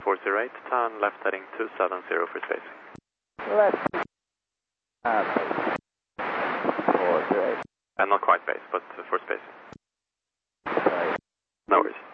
408, turn left heading 270 for spacing. Left. Base. 408. And not quite base, but for spacing. Right. No worries.